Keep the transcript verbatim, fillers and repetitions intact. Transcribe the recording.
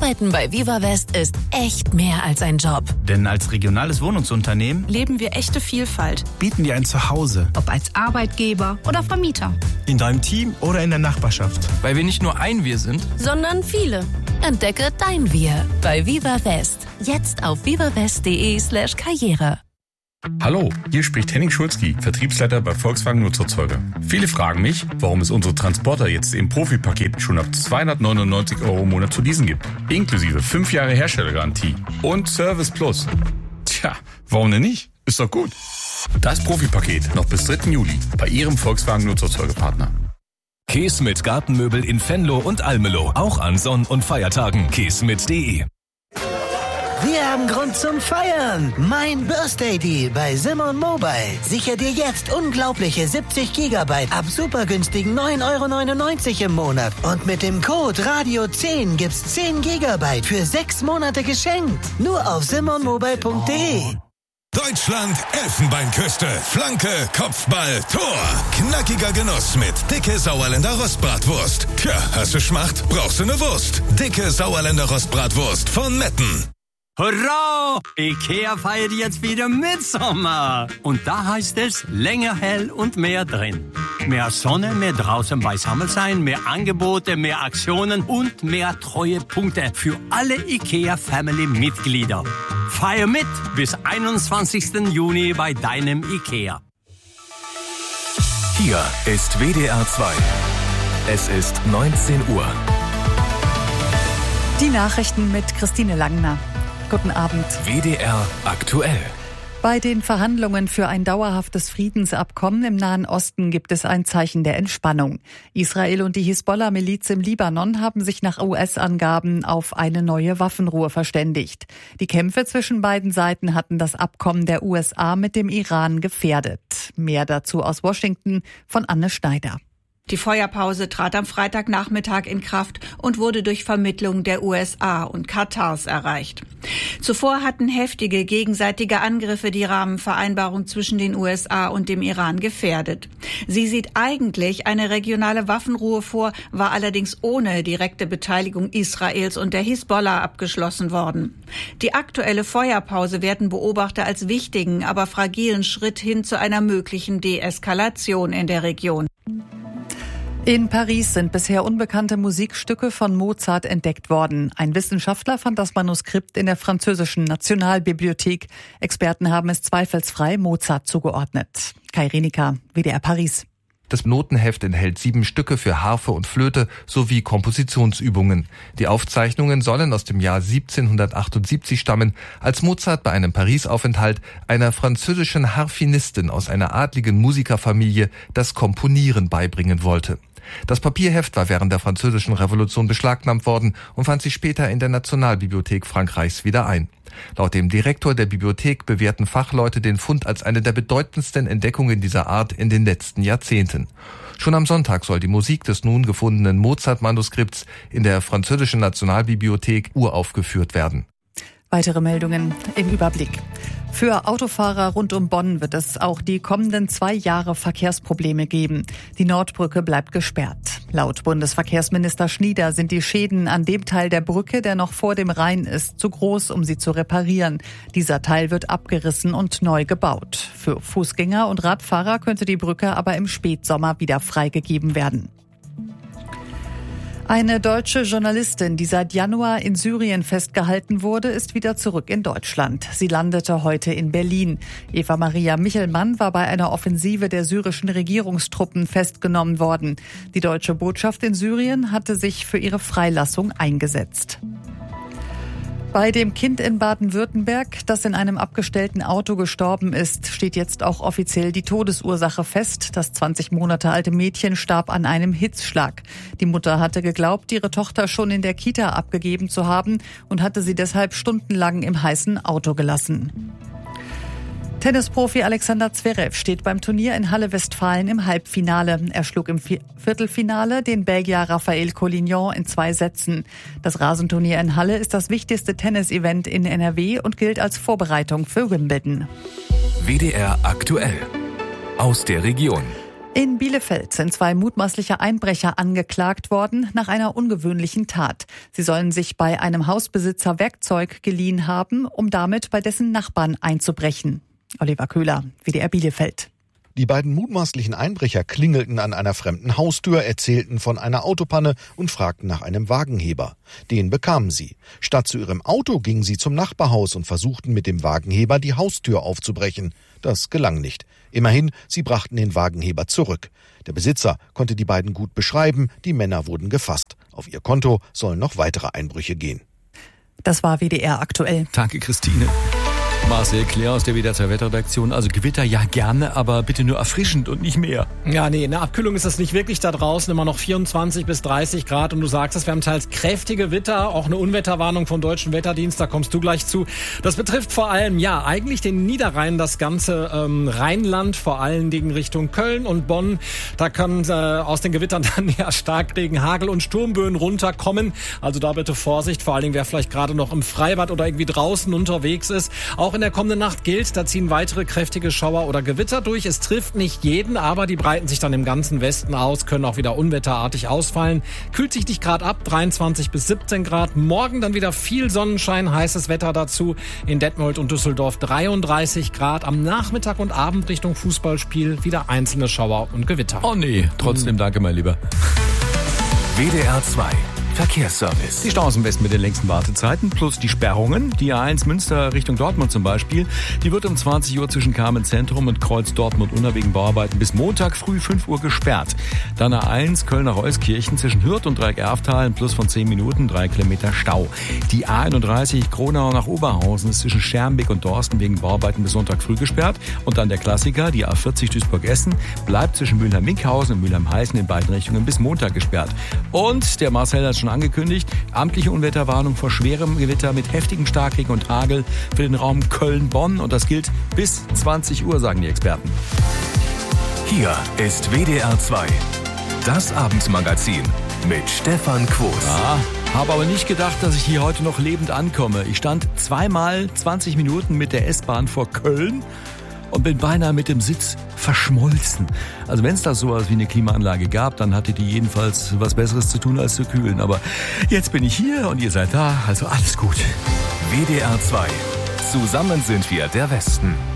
Arbeiten bei Viva West ist echt mehr als ein Job. Denn als regionales Wohnungsunternehmen leben wir echte Vielfalt. Bieten dir ein Zuhause. Ob als Arbeitgeber oder Vermieter. In deinem Team oder in der Nachbarschaft. Weil wir nicht nur ein Wir sind, sondern viele. Entdecke dein Wir bei Viva West. Jetzt auf vivawest.de slash Karriere. Hallo, hier spricht Henning Schulzki, Vertriebsleiter bei Volkswagen Nutzerzeuger. Viele fragen mich, warum es unsere Transporter jetzt im Profipaket schon ab zweihundertneunundneunzig Euro im Monat zu leasen gibt. Inklusive fünf Jahre Herstellergarantie und Service Plus. Tja, warum denn nicht? Ist doch gut. Das Profipaket noch bis dritten Juli bei Ihrem Volkswagen Nutzerzeugerpartner. Keesmit Gartenmöbel in Venlo und Almelo. Auch an Sonn- und Feiertagen. keesmit punkt de. Wir haben Grund zum Feiern. Mein Birthday Deal bei Simon Mobile. Sicher dir jetzt unglaubliche siebzig Gigabyte ab super günstigen neun Euro neunundneunzig im Monat. Und mit dem Code Radio zehn gibt's zehn Gigabyte für sechs Monate geschenkt. Nur auf simon mobile punkt de. Deutschland, Elfenbeinküste, Flanke, Kopfball, Tor. Knackiger Genuss mit dicke Sauerländer Rostbratwurst. Tja, hast du Schmacht? Brauchst du eine Wurst? Dicke Sauerländer Rostbratwurst von Metten. Hurra! Ikea feiert jetzt wieder Mitsommer. Und da heißt es länger hell und mehr drin. Mehr Sonne, mehr draußen beisammen sein, mehr Angebote, mehr Aktionen und mehr Treuepunkte für alle Ikea-Family-Mitglieder. Feier mit bis einundzwanzigsten Juni bei deinem Ikea. Hier ist W D R zwei. Es ist neunzehn Uhr. Die Nachrichten mit Christine Langner. Guten Abend. W D R aktuell. Bei den Verhandlungen für ein dauerhaftes Friedensabkommen im Nahen Osten gibt es ein Zeichen der Entspannung. Israel und die Hisbollah-Miliz im Libanon haben sich nach U S-Angaben auf eine neue Waffenruhe verständigt. Die Kämpfe zwischen beiden Seiten hatten das Abkommen der U S A mit dem Iran gefährdet. Mehr dazu aus Washington von Anne Schneider. Die Feuerpause trat am Freitagnachmittag in Kraft und wurde durch Vermittlung der U S A und Katars erreicht. Zuvor hatten heftige gegenseitige Angriffe die Rahmenvereinbarung zwischen den U S A und dem Iran gefährdet. Sie sieht eigentlich eine regionale Waffenruhe vor, war allerdings ohne direkte Beteiligung Israels und der Hisbollah abgeschlossen worden. Die aktuelle Feuerpause werden Beobachter als wichtigen, aber fragilen Schritt hin zu einer möglichen Deeskalation in der Region. In Paris sind bisher unbekannte Musikstücke von Mozart entdeckt worden. Ein Wissenschaftler fand das Manuskript in der französischen Nationalbibliothek. Experten haben es zweifelsfrei Mozart zugeordnet. Kai Renika, W D R Paris. Das Notenheft enthält sieben Stücke für Harfe und Flöte sowie Kompositionsübungen. Die Aufzeichnungen sollen aus dem Jahr siebzehnhundertachtundsiebzig stammen, als Mozart bei einem Paris-Aufenthalt einer französischen Harfenistin aus einer adligen Musikerfamilie das Komponieren beibringen wollte. Das Papierheft war während der Französischen Revolution beschlagnahmt worden und fand sich später in der Nationalbibliothek Frankreichs wieder ein. Laut dem Direktor der Bibliothek bewerten Fachleute den Fund als eine der bedeutendsten Entdeckungen dieser Art in den letzten Jahrzehnten. Schon am Sonntag soll die Musik des nun gefundenen Mozart-Manuskripts in der französischen Nationalbibliothek uraufgeführt werden. Weitere Meldungen im Überblick. Für Autofahrer rund um Bonn wird es auch die kommenden zwei Jahre Verkehrsprobleme geben. Die Nordbrücke bleibt gesperrt. Laut Bundesverkehrsminister Schnieder sind die Schäden an dem Teil der Brücke, der noch vor dem Rhein ist, zu groß, um sie zu reparieren. Dieser Teil wird abgerissen und neu gebaut. Für Fußgänger und Radfahrer könnte die Brücke aber im Spätsommer wieder freigegeben werden. Eine deutsche Journalistin, die seit Januar in Syrien festgehalten wurde, ist wieder zurück in Deutschland. Sie landete heute in Berlin. Eva Maria Michelmann war bei einer Offensive der syrischen Regierungstruppen festgenommen worden. Die deutsche Botschaft in Syrien hatte sich für ihre Freilassung eingesetzt. Bei dem Kind in Baden-Württemberg, das in einem abgestellten Auto gestorben ist, steht jetzt auch offiziell die Todesursache fest. Das zwanzig Monate alte Mädchen starb an einem Hitzschlag. Die Mutter hatte geglaubt, ihre Tochter schon in der Kita abgegeben zu haben und hatte sie deshalb stundenlang im heißen Auto gelassen. Tennisprofi Alexander Zverev steht beim Turnier in Halle Westfalen im Halbfinale. Er schlug im Viertelfinale den Belgier Raphael Collignon in zwei Sätzen. Das Rasenturnier in Halle ist das wichtigste Tennisevent in N R W und gilt als Vorbereitung für Wimbledon. W D R aktuell. Aus der Region. In Bielefeld sind zwei mutmaßliche Einbrecher angeklagt worden nach einer ungewöhnlichen Tat. Sie sollen sich bei einem Hausbesitzer Werkzeug geliehen haben, um damit bei dessen Nachbarn einzubrechen. Oliver Köhler, W D R Bielefeld. Die beiden mutmaßlichen Einbrecher klingelten an einer fremden Haustür, erzählten von einer Autopanne und fragten nach einem Wagenheber. Den bekamen sie. Statt zu ihrem Auto gingen sie zum Nachbarhaus und versuchten mit dem Wagenheber die Haustür aufzubrechen. Das gelang nicht. Immerhin, sie brachten den Wagenheber zurück. Der Besitzer konnte die beiden gut beschreiben, die Männer wurden gefasst. Auf ihr Konto sollen noch weitere Einbrüche gehen. Das war W D R aktuell. Danke, Christine. Marcel Claire aus der W D R zwei Wetterredaktion. Also Gewitter ja gerne, aber bitte nur erfrischend und nicht mehr. Ja, nee, eine Abkühlung ist das nicht wirklich da draußen. Immer noch vierundzwanzig bis dreißig Grad. Und du sagst es, wir haben teils kräftige Witter. Auch eine Unwetterwarnung vom Deutschen Wetterdienst, da kommst du gleich zu. Das betrifft vor allem, ja, eigentlich den Niederrhein, das ganze ähm, Rheinland, vor allen Dingen Richtung Köln und Bonn. Da kann äh, aus den Gewittern dann ja Starkregen, Hagel und Sturmböen runterkommen. Also da bitte Vorsicht, vor allen Dingen, wer vielleicht gerade noch im Freibad oder irgendwie draußen unterwegs ist. Auch in der kommenden Nacht gilt, da ziehen weitere kräftige Schauer oder Gewitter durch. Es trifft nicht jeden, aber die breiten sich dann im ganzen Westen aus, können auch wieder unwetterartig ausfallen. Kühlt sich nicht Grad ab, dreiundzwanzig bis siebzehn Grad. Morgen dann wieder viel Sonnenschein, heißes Wetter dazu. In Detmold und Düsseldorf dreiunddreißig Grad. Am Nachmittag und Abend Richtung Fußballspiel wieder einzelne Schauer und Gewitter. Oh nee, trotzdem mhm. danke, mein Lieber. W D R zwei Verkehrsservice. Die Staus im Westen mit den längsten Wartezeiten plus die Sperrungen. Die A eins Münster Richtung Dortmund zum Beispiel, die wird um zwanzig Uhr zwischen Kamen Zentrum und Kreuz Dortmund-Unna wegen Bauarbeiten bis Montag früh fünf Uhr gesperrt. Dann A eins Köln-Reuskirchen zwischen Hürth und Dreieck-Erftal ein Plus von zehn Minuten, drei Kilometer Stau. Die A einunddreißig Kronau nach Oberhausen ist zwischen Schermbeck und Dorsten wegen Bauarbeiten bis Sonntag früh gesperrt. Und dann der Klassiker, die A vierzig Duisburg-Essen, bleibt zwischen Mülheim-Minkhausen und Mülheim-Heißen in beiden Richtungen bis Montag gesperrt. Und der Marcel hat schon angekündigt, amtliche Unwetterwarnung vor schwerem Gewitter mit heftigem Starkregen und Hagel für den Raum Köln-Bonn. Und das gilt bis zwanzig Uhr, sagen die Experten. Hier ist W D R zwei, das Abendmagazin mit Stefan Quos. Ja, habe aber nicht gedacht, dass ich hier heute noch lebend ankomme. Ich stand zweimal zwanzig Minuten mit der S-Bahn vor Köln und bin beinahe mit dem Sitz verschmolzen. Also wenn es da sowas wie eine Klimaanlage gab, dann hatte die jedenfalls was Besseres zu tun als zu kühlen. Aber jetzt bin ich hier und ihr seid da, also alles gut. W D R zwei. Zusammen sind wir der Westen.